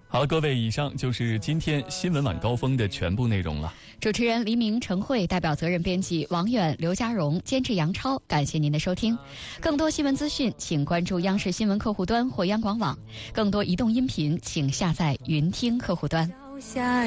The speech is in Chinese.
好，各位，以上就是今天新闻晚高峰的全部内容了。 主持人黎明、陈慧，代表责任编辑王远、刘家荣，监制杨超，感谢您的收听。更多新闻资讯，请关注央视新闻客户端或央广网；更多移动音频，请下载云听客户端。